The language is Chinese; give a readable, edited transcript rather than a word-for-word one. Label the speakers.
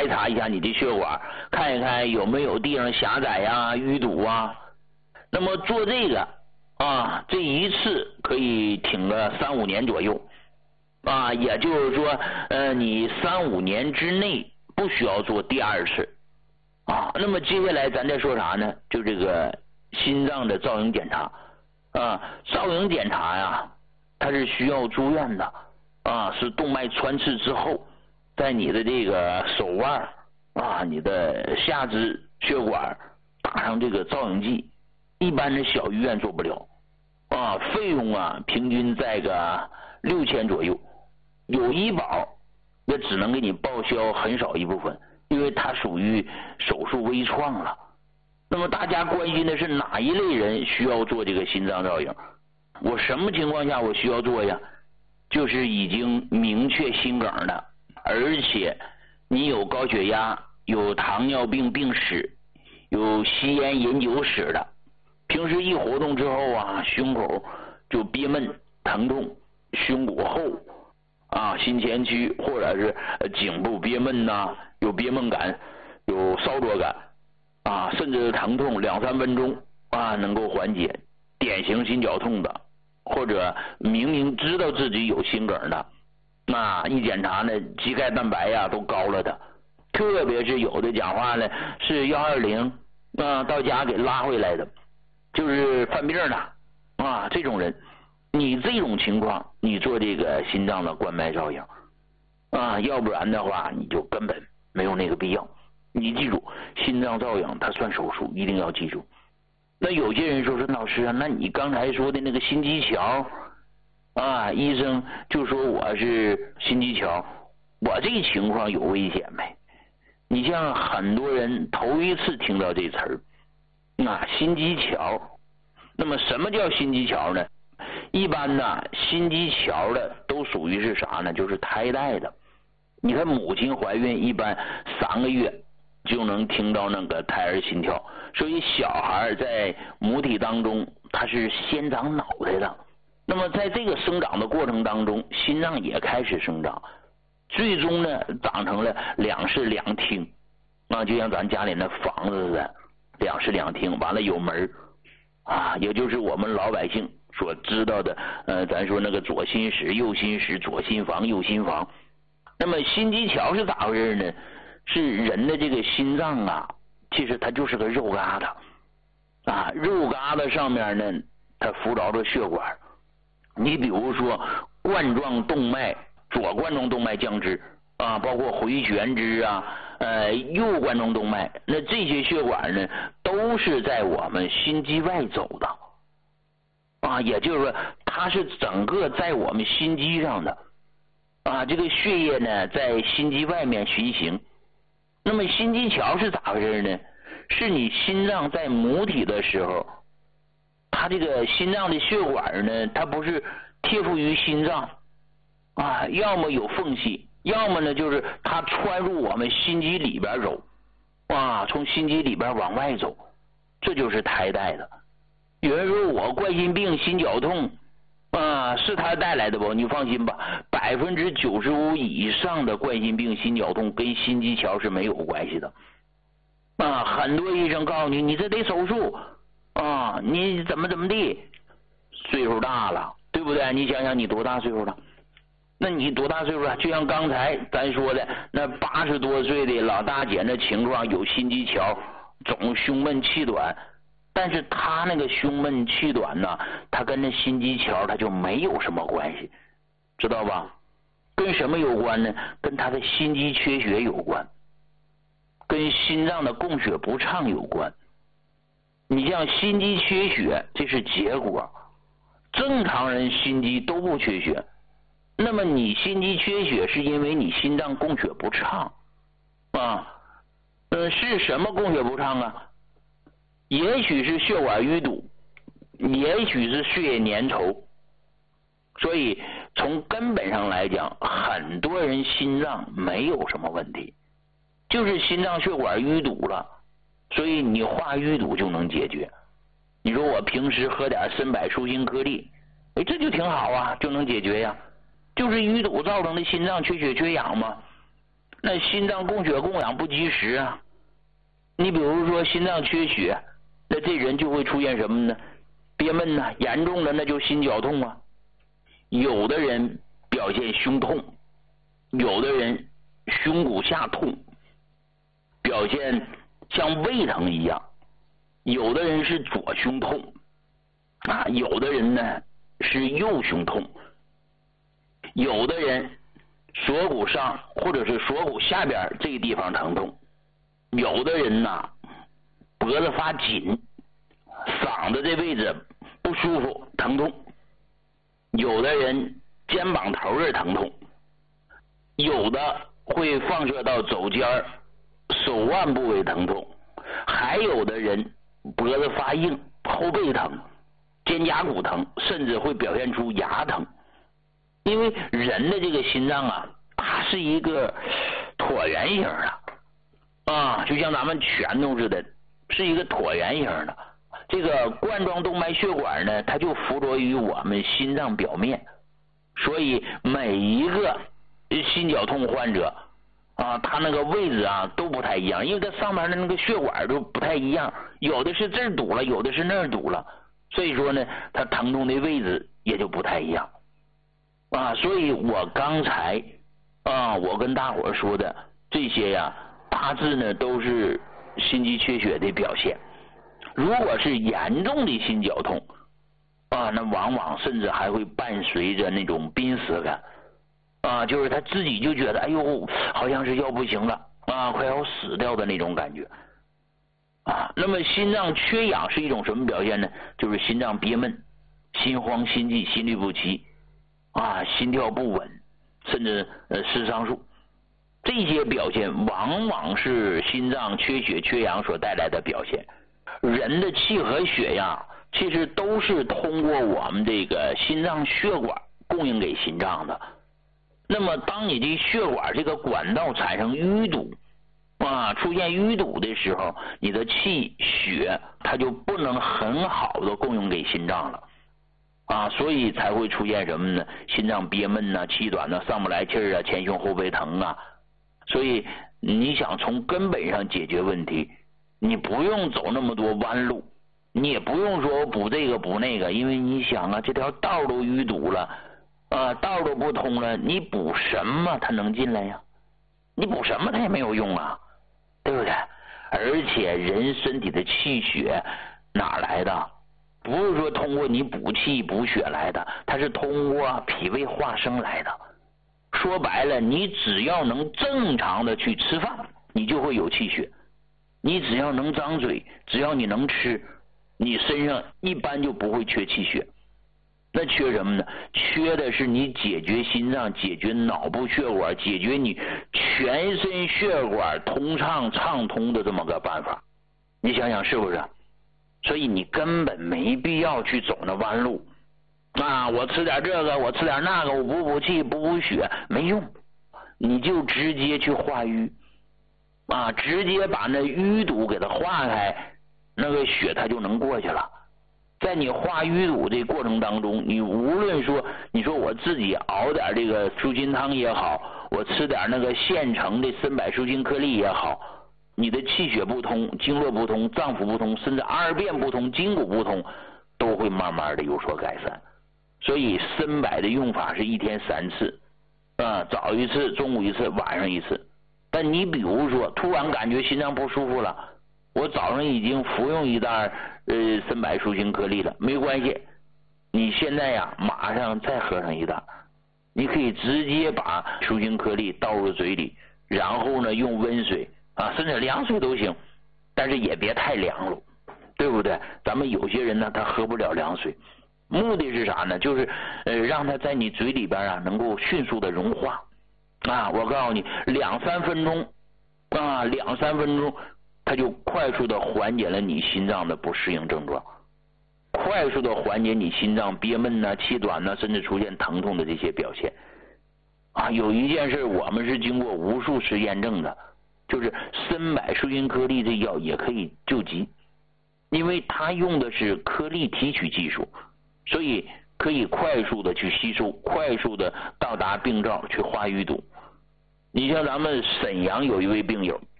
Speaker 1: 筛查一下你的血管，看一看有没有地方狭窄呀、淤堵啊。那么做这个啊，这一次可以挺个3-5年左右啊，也就是说，你3-5年之内不需要做第二次啊。那么接下来咱再说啥呢？就这个心脏的造影检查啊，造影检查呀，它是需要住院的啊，是动脉穿刺之后，在你的这个手腕啊，你的下肢血管打上这个造影剂，一般的小医院做不了啊，费用啊平均在个6000左右，有医保也只能给你报销很少一部分，因为它属于手术微创了。那么大家关心的是哪一类人需要做这个心脏造影？我什么情况下我需要做呀？就是已经明确心梗的，而且你有高血压、有糖尿病病史、有吸烟饮酒史的，平时一活动之后啊，胸口就憋闷、疼痛，胸骨后啊、心前区或者是颈部憋闷呐、有憋闷感、有烧灼感啊，甚至疼痛2-3分钟啊能够缓解，典型心绞痛的，或者明明知道自己有心梗的，那一检查呢，肌钙蛋白呀都高了的，特别是有的讲话呢是120啊，到家给拉回来的，就是犯病了啊，这种人，你这种情况，你做这个心脏的冠脉造影啊，要不然的话你就根本没有那个必要。你记住，心脏造影它算手术，一定要记住。那有些人说老师啊，那你刚才说的那个心肌桥啊，医生就说我是心肌桥，我这情况有危险没？你像很多人头一次听到这词儿啊，心肌桥。那么什么叫心肌桥呢？一般呢，心肌桥的都属于是啥呢？就是胎带的。你看母亲怀孕一般3个月就能听到那个胎儿心跳，所以小孩在母体当中他是先长脑袋的。那么在这个生长的过程当中，心脏也开始生长，最终呢长成了2室2厅啊，就像咱家里那房子似的，2室2厅，完了有门啊，也就是我们老百姓所知道的咱说那个左心室、右心室、左心房、右心房。那么心肌桥是咋回事呢？是人的这个心脏啊，其实它就是个肉疙瘩啊，肉疙瘩上面呢它浮着血管。你比如说冠状动脉、左冠状动脉降支啊，包括回旋支啊，右冠状动脉，那这些血管呢都是在我们心肌外走的啊，也就是说它是整个在我们心肌上的啊，这个血液呢在心肌外面巡行。那么心肌桥是咋回事呢？是你心脏在母体的时候，它这个心脏的血管呢，它不是贴附于心脏啊，要么有缝隙，要么呢就是它穿入我们心肌里边走啊，从心肌里边往外走，这就是胎带的。有人说我冠心病、心绞痛啊，是它带来的不？你放心吧，95%以上的冠心病、心绞痛跟心肌桥是没有关系的啊。很多医生告诉你，你这得手术啊，你怎么地，岁数大了，对不对？你想想你多大岁数了？那你多大岁数了？就像刚才咱说的，那80多岁的老大姐那情况，有心肌桥，总胸闷气短。但是他那个胸闷气短呢，他跟那心肌桥他就没有什么关系，知道吧？跟什么有关呢？跟他的心肌缺血有关，跟心脏的供血不畅有关。你像心肌缺血，这是结果，正常人心肌都不缺血，那么你心肌缺血是因为你心脏供血不畅啊，是什么供血不畅啊？也许是血管淤堵，也许是血液粘稠，所以从根本上来讲，很多人心脏没有什么问题，就是心脏血管淤堵了，所以你化淤堵就能解决。你说我平时喝点参柏舒心颗粒，这就挺好啊，就能解决呀，就是淤堵造成的心脏缺血缺氧嘛。 那心脏供血供氧不及时啊。你比如说心脏缺血，那这人就会出现什么呢？憋闷呢，严重的那就心绞痛啊。有的人表现胸痛，有的人胸骨下痛，表现像胃疼一样，有的人是左胸痛啊，有的人呢是右胸痛，有的人锁骨上或者是锁骨下边这个地方疼痛，有的人呢脖子发紧，嗓子这位置不舒服疼痛，有的人肩膀头这疼痛，有的会放射到肘尖手腕部位疼痛，还有的人脖子发硬，后背疼，肩胛骨疼，甚至会表现出牙疼。因为人的这个心脏啊，它是一个椭圆形的啊，就像咱们拳头似的，是一个椭圆形的。这个冠状动脉血管呢，它就附着于我们心脏表面，所以每一个心绞痛患者啊，他那个位置啊都不太一样，因为它上面的那个血管都不太一样，有的是这儿堵了，有的是那儿堵了，所以说呢，它疼痛的位置也就不太一样啊。所以我刚才啊，我跟大伙说的这些呀，大致呢都是心肌缺血的表现。如果是严重的心绞痛啊，那往往甚至还会伴随着那种濒死感啊，就是他自己就觉得哎呦，好像是要不行了啊，快要死掉的那种感觉啊。那么心脏缺氧是一种什么表现呢？就是心脏憋闷、心慌、心悸、心律不齐啊，心跳不稳，甚至失常数，这些表现往往是心脏缺血缺氧所带来的表现。人的气和血呀，其实都是通过我们这个心脏血管供应给心脏的。那么当你这血管这个管道产生淤堵啊，出现淤堵的时候，你的气血它就不能很好的供应给心脏了啊，所以才会出现什么呢？心脏憋闷啊，气短啊，上不来气儿啊，前胸后背疼啊。所以你想从根本上解决问题，你不用走那么多弯路，你也不用说我补这个补那个，因为你想啊，这条道都淤堵了啊，道都不通了，你补什么它能进来呀？你补什么它也没有用啊，对不对？而且人身体的气血哪来的？不是说通过你补气补血来的，它是通过脾胃化生来的。说白了，你只要能正常的去吃饭，你就会有气血。你只要能张嘴，只要你能吃，你身上一般就不会缺气血。那缺什么呢？缺的是你解决心脏、解决脑部血管、解决你全身血管通畅畅通的这么个办法。你想想是不是？所以你根本没必要去走那弯路啊！我吃点这个，我吃点那个，我补气补血没用，你就直接去化瘀啊，直接把那淤堵给它化开，那个血它就能过去了。在你化淤堵这过程当中，你无论说你说我自己熬点这个舒筋汤也好，我吃点那个现成的参柏舒筋颗粒也好，你的气血不通，经络不通，脏腑不通，甚至二便不通，筋骨不通，都会慢慢的有所改善。所以参柏的用法是1天3次啊，早一次，中午一次，晚上一次。但你比如说突然感觉心脏不舒服了，我早上已经服用一袋参柏舒筋颗粒了，没关系，你现在呀马上再喝上一袋，你可以直接把舒筋颗粒倒入嘴里，然后呢用温水啊，甚至凉水都行，但是也别太凉了，对不对？咱们有些人呢他喝不了凉水，目的是啥呢？就是让它在你嘴里边啊能够迅速的融化啊。我告诉你，2-3分钟啊，2-3分钟它就快速的缓解了你心脏的不适应症状，快速的缓解你心脏憋闷啊、气短啊，甚至出现疼痛的这些表现啊。有一件事我们是经过无数次验证的，就是参柏舒筋颗粒这药也可以救急，因为它用的是颗粒提取技术，所以可以快速的去吸收，快速的到达病灶去化淤堵你像咱们沈阳有一位病友，